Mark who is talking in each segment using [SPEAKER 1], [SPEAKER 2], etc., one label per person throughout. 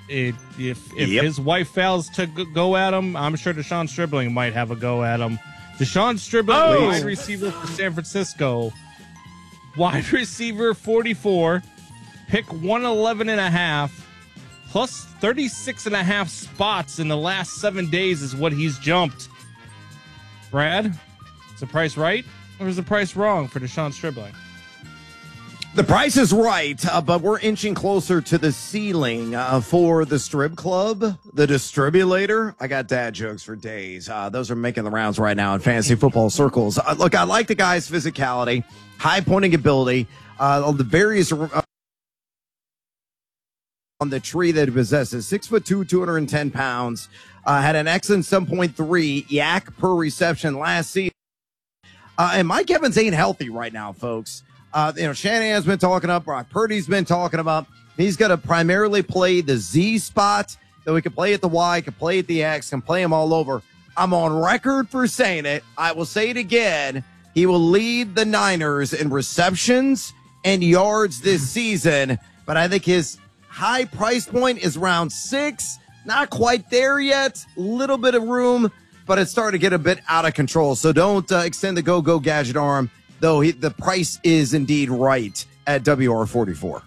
[SPEAKER 1] If his wife fails to go at him, I'm sure Deshaun Stribling might have a go at him. Deshaun Stribling, wide receiver for San Francisco, wide receiver 44, pick 111.5, plus 36.5 spots in the last 7 days is what he's jumped. Brad, is the price right or is the price wrong for Deshaun Stribling?
[SPEAKER 2] The price is right, but we're inching closer to the ceiling for the strip club, the distribulator. I got dad jokes for days. Those are making the rounds right now in fantasy football circles. Look, I like the guy's physicality, high pointing ability, the various on the tree that he possesses. 6'2", 210 pounds, had an excellent 7.3 yak per reception last season. And Mike Evans ain't healthy right now, folks. Shanahan's been talking up. Brock Purdy's been talking about. He's going to primarily play the Z spot. Though he can play at the Y, can play at the X, can play him all over. I'm on record for saying it. I will say it again. He will lead the Niners in receptions and yards this season. But I think his high price point is around 6. Not quite there yet. Little bit of room, but it's starting to get a bit out of control. So don't extend the go gadget arm. Though the price is indeed right at WR44.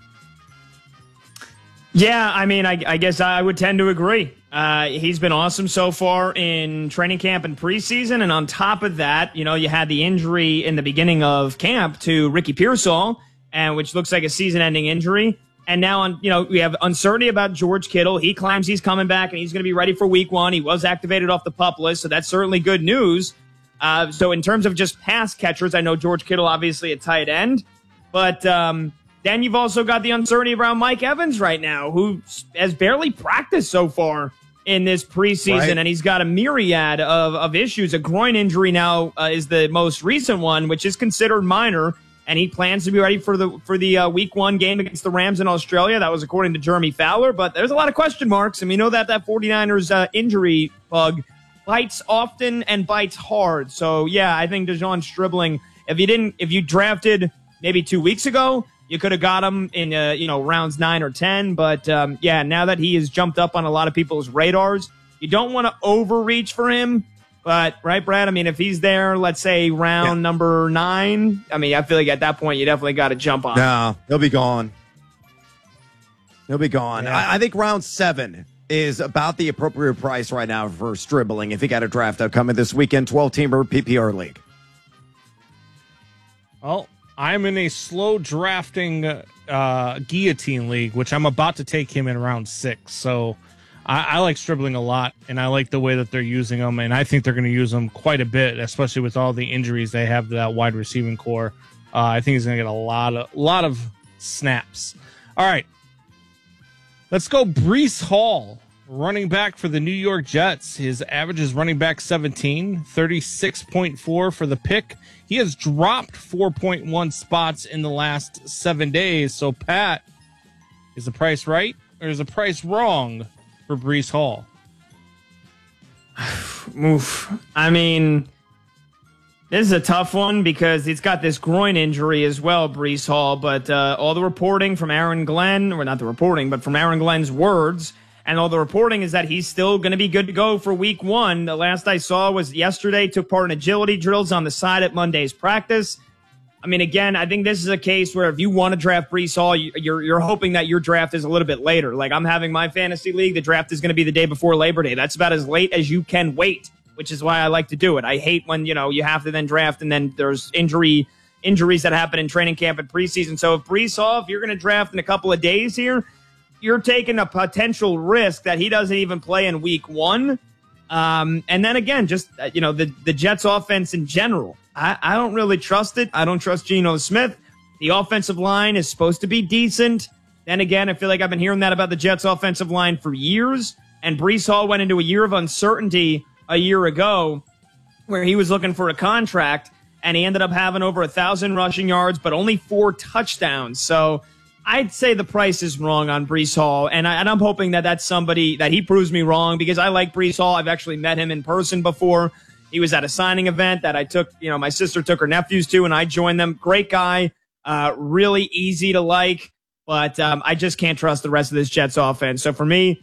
[SPEAKER 3] Yeah, I mean, I guess I would tend to agree. He's been awesome so far in training camp and preseason. And on top of that, you had the injury in the beginning of camp to Ricky Pearsall, which looks like a season-ending injury. And now, we have uncertainty about George Kittle. He claims he's coming back and he's going to be ready for week 1. He was activated off the PUP list, so that's certainly good news. So in terms of just pass catchers, I know George Kittle obviously a tight end, but then you've also got the uncertainty around Mike Evans right now, who has barely practiced so far in this preseason, right. And he's got a myriad of issues. A groin injury now is the most recent one, which is considered minor, and he plans to be ready for the week 1 game against the Rams in Australia. That was according to Jeremy Fowler, but there's a lot of question marks, and we know that 49ers injury bug bites often and bites hard. So, yeah, I think Deshaun Stribling, if you drafted maybe 2 weeks ago, you could have got him in, rounds 9 or 10. But, now that he has jumped up on a lot of people's radars, you don't want to overreach for him. But, right, Brad? I mean, if he's there, let's say round number 9, I mean, I feel like at that point you definitely got to jump on him.
[SPEAKER 2] No, he'll be gone. He'll be gone. Yeah. I think round 7 is about the appropriate price right now for Stribling if he got a draft upcoming this weekend, 12-teamer PPR league.
[SPEAKER 1] Well, I'm in a slow drafting guillotine league, which I'm about to take him in round 6. So I like Stribling a lot, and I like the way that they're using him, and I think they're going to use him quite a bit, especially with all the injuries they have to that wide receiving core. I think he's going to get a lot of snaps. All right. Let's go Breece Hall, running back for the New York Jets. His average is running back 17, 36.4 for the pick. He has dropped 4.1 spots in the last 7 days. So, Pat, is the price right or is the price wrong for Breece Hall?
[SPEAKER 3] Oof. I mean, this is a tough one because he's got this groin injury as well, Breece Hall. But all the reporting from Aaron Glenn, or not the reporting, but from Aaron Glenn's words, and all the reporting is that he's still going to be good to go for week 1. The last I saw was yesterday, took part in agility drills on the side at Monday's practice. I mean, again, I think this is a case where if you want to draft Breece Hall, you're hoping that your draft is a little bit later. Like I'm having my fantasy league, the draft is going to be the day before Labor Day. That's about as late as you can wait, which is why I like to do it. I hate when, you have to then draft and then there's injuries that happen in training camp and preseason. So if Breece Hall, if you're going to draft in a couple of days here, you're taking a potential risk that he doesn't even play in week 1. And then again, just, the Jets offense in general, I don't really trust it. I don't trust Geno Smith. The offensive line is supposed to be decent. Then again, I feel like I've been hearing that about the Jets offensive line for years. And Breece Hall went into a year of uncertainty a year ago where he was looking for a contract and he ended up having over 1,000 rushing yards, but only 4 touchdowns. So I'd say the price is wrong on Breece Hall, and I'm hoping that that's somebody that he proves me wrong because I like Breece Hall. I've actually met him in person before. He was at a signing event that I took, my sister took her nephews to, and I joined them. Great guy, really easy to like, but I just can't trust the rest of this Jets offense. So for me,